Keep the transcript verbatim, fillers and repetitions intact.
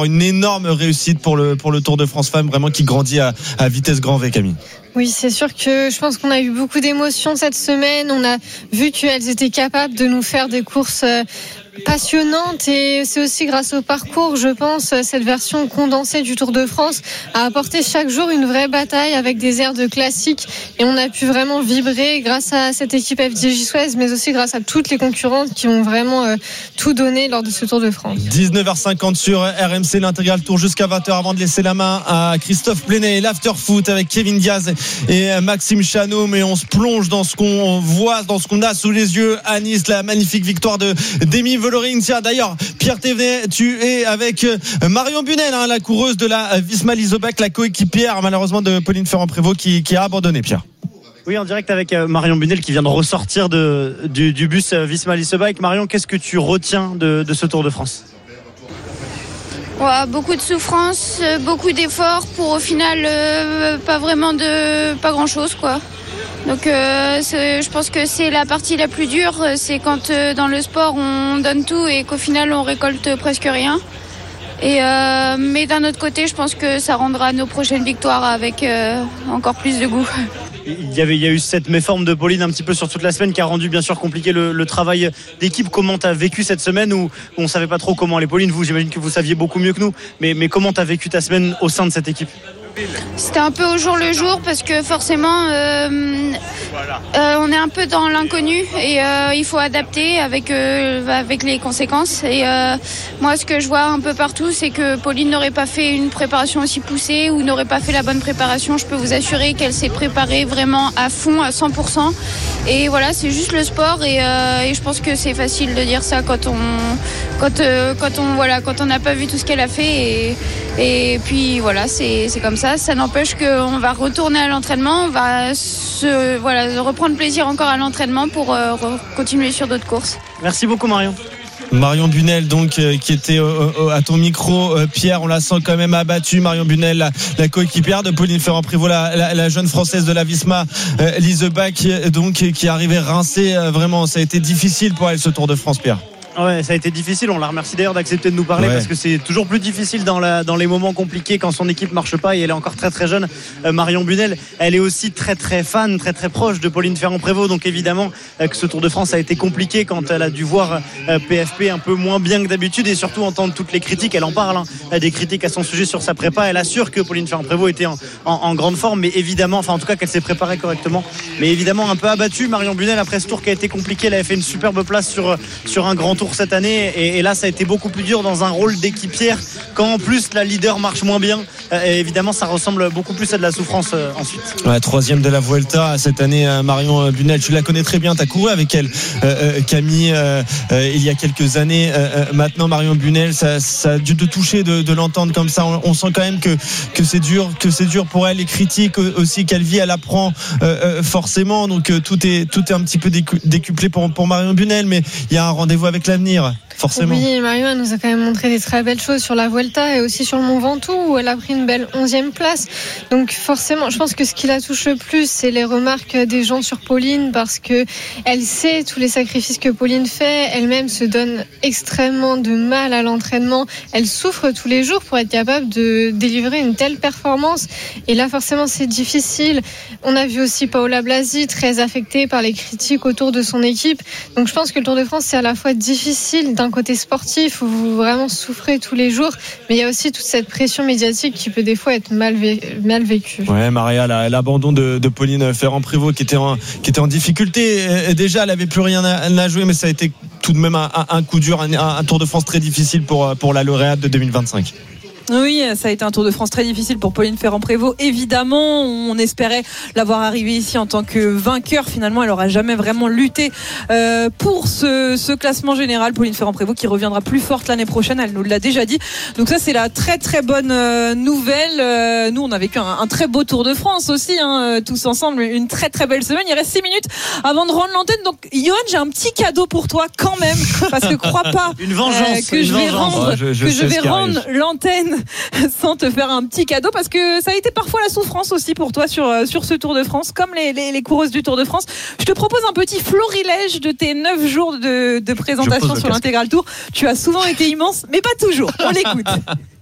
encore une énorme réussite pour le, pour le Tour de France Femmes, vraiment qui grandit à, à vitesse grand V, Camille. Oui, c'est sûr que je pense qu'on a eu beaucoup d'émotions cette semaine. On a vu qu'elles étaient capables de nous faire des courses passionnantes, et c'est aussi grâce au parcours, je pense, cette version condensée du Tour de France a apporté chaque jour une vraie bataille avec des airs de classique, et on a pu vraiment vibrer grâce à cette équipe F D J Suez, mais aussi grâce à toutes les concurrentes qui ont vraiment euh, tout donné lors de ce Tour de France. dix-neuf heures cinquante sur R M C, l'intégral tour jusqu'à vingt heures, avant de laisser la main à Christophe Plenet, l'afterfoot avec Kevin Diaz et Maxime Chanot. Mais on se plonge dans ce qu'on voit, dans ce qu'on a sous les yeux à Nice, la magnifique victoire de Demi Vollering. Tiens, d'ailleurs, Pierre Thévenet, tu es avec Marion Bunel, hein, la coureuse de la Visma Leaseback, la coéquipière malheureusement de Pauline Ferrand-Prévot qui, qui a abandonné, Pierre. Oui, en direct avec Marion Bunel qui vient de ressortir de, du, du bus Visma Leaseback. Marion, qu'est-ce que tu retiens de, de ce Tour de France ? Ouais, beaucoup de souffrance, beaucoup d'efforts pour au final euh, pas vraiment de pas grand chose quoi. Donc euh, je pense que c'est la partie la plus dure, c'est quand euh, dans le sport on donne tout et qu'au final on récolte presque rien. Et euh, mais d'un autre côté, je pense que ça rendra nos prochaines victoires avec euh, encore plus de goût. Il y avait, il y a eu cette méforme de Pauline un petit peu sur toute la semaine qui a rendu bien sûr compliqué le, le travail d'équipe. Comment tu as vécu cette semaine où on ne savait pas trop comment aller Pauline? Vous, j'imagine que vous saviez beaucoup mieux que nous, mais, mais comment tu as vécu ta semaine au sein de cette équipe? C'était un peu au jour le jour parce que forcément euh, euh, on est un peu dans l'inconnu et euh, il faut adapter avec, euh, avec les conséquences. Et euh, moi ce que je vois un peu partout, c'est que Pauline n'aurait pas fait une préparation aussi poussée ou n'aurait pas fait la bonne préparation. Je peux vous assurer qu'elle s'est préparée vraiment à fond, à cent pour cent. Et voilà, c'est juste le sport et, euh, et je pense que c'est facile de dire ça quand on quand, euh, quand on voilà quand on n'a pas vu tout ce qu'elle a fait et, et puis voilà, c'est, c'est comme ça. Ça, ça n'empêche qu'on va retourner à l'entraînement, on va se, voilà, reprendre plaisir encore à l'entraînement pour euh, continuer sur d'autres courses. Merci beaucoup Marion. Marion Bunel donc euh, qui était euh, à ton micro, euh, Pierre, on la sent quand même abattue. Marion Bunel, la, la coéquipière de Pauline Ferrand-Prévot, la, la, la jeune française de la Visma euh, Leaseback, donc qui est arrivée rincée. Euh, vraiment, ça a été difficile pour elle ce Tour de France, Pierre. Ouais, ça a été difficile. On la remercie d'ailleurs d'accepter de nous parler ouais. parce que c'est toujours plus difficile dans, la, dans les moments compliqués quand son équipe marche pas et elle est encore très très jeune. Euh, Marion Bunel, elle est aussi très très fan, très très proche de Pauline Ferrand-Prévot. Donc évidemment euh, que ce Tour de France a été compliqué quand elle a dû voir euh, P F P un peu moins bien que d'habitude et surtout entendre toutes les critiques. Elle en parle, hein, des critiques à son sujet sur sa prépa. Elle assure que Pauline Ferrand-Prévot était en, en, en grande forme, mais évidemment, enfin en tout cas qu'elle s'est préparée correctement. Mais évidemment un peu abattue Marion Bunel après ce tour qui a été compliqué. Elle avait fait une superbe place sur, sur un grand tour cette année et, et là ça a été beaucoup plus dur dans un rôle d'équipière quand en plus la leader marche moins bien. Et évidemment ça ressemble beaucoup plus à de la souffrance euh, ensuite. Ouais, troisième de la Vuelta cette année, Marion Bunel, tu la connais très bien, tu as couru avec elle euh, Camille euh, euh, il y a quelques années. euh, maintenant Marion Bunel, ça, ça a dû te toucher de, de l'entendre comme ça. On, on sent quand même que, que c'est dur que c'est dur pour elle, les critiques aussi qu'elle vit, elle apprend euh, forcément, donc euh, tout est tout est un petit peu décuplé pour, pour Marion Bunel, mais il y a un rendez-vous avec l'avenir. Forcément. Oui, Marion elle nous a quand même montré des très belles choses sur la Vuelta et aussi sur le Mont Ventoux où elle a pris une belle onzième place. Donc forcément, je pense que ce qui la touche le plus, c'est les remarques des gens sur Pauline parce que elle sait tous les sacrifices que Pauline fait. Elle-même se donne extrêmement de mal à l'entraînement. Elle souffre tous les jours pour être capable de délivrer une telle performance. Et là, forcément, c'est difficile. On a vu aussi Paola Blasi très affectée par les critiques autour de son équipe. Donc je pense que le Tour de France, c'est à la fois difficile d'un côté sportif où vous vraiment souffrez tous les jours, mais il y a aussi toute cette pression médiatique qui peut des fois être mal, vé- mal vécue. Ouais, Maria, la, l'abandon de, de Pauline Ferrand-Prévot qui était en, qui était en difficulté. Et déjà, elle n'avait plus rien à, à jouer, mais ça a été tout de même un, un coup dur, un, un Tour de France très difficile pour, pour la lauréate de deux mille vingt-cinq. Oui, ça a été un Tour de France très difficile pour Pauline Ferrand-Prévot. Évidemment, on espérait l'avoir arrivée ici en tant que vainqueur. Finalement, elle n'aura jamais vraiment lutté euh, pour ce, ce classement général. Pauline Ferrand-Prévot qui reviendra plus forte l'année prochaine, elle nous l'a déjà dit. Donc ça, c'est la très très bonne euh, nouvelle. Euh, nous, on a vécu un, un très beau Tour de France aussi, hein, tous ensemble. Une très très belle semaine. Il reste six minutes avant de rendre l'antenne. Donc, Johan, j'ai un petit cadeau pour toi quand même, parce que crois pas une vengeance, euh, que une je vais vengeance. rendre, oh, je, je que je vais rendre arrive. l'antenne sans te faire un petit cadeau, parce que ça a été parfois la souffrance aussi pour toi sur, sur ce Tour de France, comme les, les, les coureuses du Tour de France. Je te propose un petit florilège de tes neuf jours de, de présentation sur l'Intégral Tour. Tu as souvent été immense, mais pas toujours. On l'écoute.